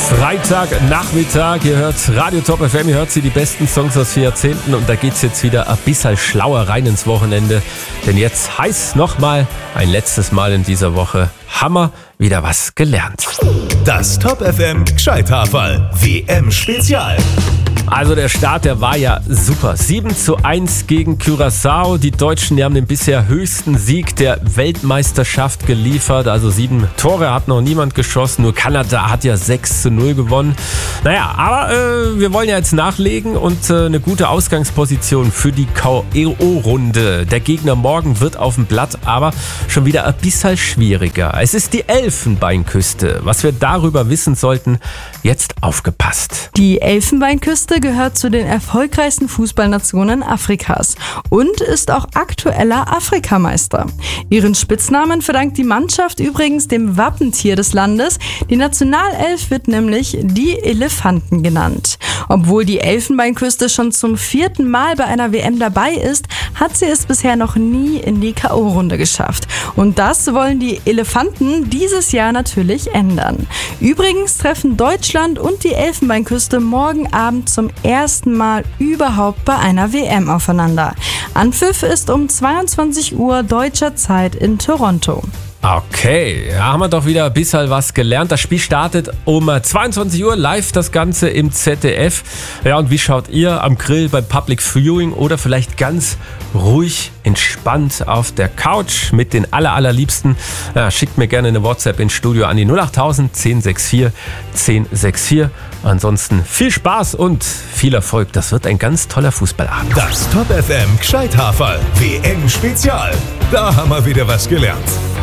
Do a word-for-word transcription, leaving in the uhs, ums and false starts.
Freitagnachmittag, ihr hört Radio Top F M, ihr hört sie, die besten Songs aus vier Jahrzehnten und da geht's jetzt wieder ein bisschen schlauer rein ins Wochenende, denn jetzt heißt nochmal ein letztes Mal in dieser Woche, Hammer, wieder was gelernt. Das Top F M Gescheithaferl W M-Spezial. Also der Start, der war ja super. sieben zu eins gegen Curaçao. Die Deutschen, die haben den bisher höchsten Sieg der Weltmeisterschaft geliefert. Also sieben Tore hat noch niemand geschossen. Nur Kanada hat ja sechs zu null gewonnen. Naja, aber äh, wir wollen ja jetzt nachlegen und äh, eine gute Ausgangsposition für die K O-Runde. Der Gegner morgen wird auf dem Blatt, aber schon wieder ein bisschen schwieriger. Es ist die Elfenbeinküste. Was wir darüber wissen sollten, jetzt aufgepasst. Die Elfenbeinküste gehört zu den erfolgreichsten Fußballnationen Afrikas und ist auch aktueller Afrikameister. Ihren Spitznamen verdankt die Mannschaft übrigens dem Wappentier des Landes. Die Nationalelf wird nämlich die Elefanten genannt. Obwohl die Elfenbeinküste schon zum vierten Mal bei einer W M dabei ist, hat sie es bisher noch nie in die K O-Runde geschafft. Und das wollen die Elefanten dieses Jahr natürlich ändern. Übrigens treffen Deutschland und die Elfenbeinküste morgen Abend zum ersten Mal überhaupt bei einer W M aufeinander. Anpfiff ist um zweiundzwanzig Uhr deutscher Zeit in Toronto. Okay, ja, haben wir doch wieder ein bisschen was gelernt. Das Spiel startet um zweiundzwanzig Uhr live, das Ganze im Z D F. Ja, und wie schaut ihr am Grill beim Public Viewing oder vielleicht ganz ruhig, entspannt auf der Couch mit den aller, allerliebsten? Ja, schickt mir gerne eine WhatsApp ins Studio an die null acht tausend, zehn sechs vier, zehn sechs vier. Ansonsten viel Spaß und viel Erfolg. Das wird ein ganz toller Fußballabend. Das Top F M Gescheithaferl W M-Spezial. Da haben wir wieder was gelernt.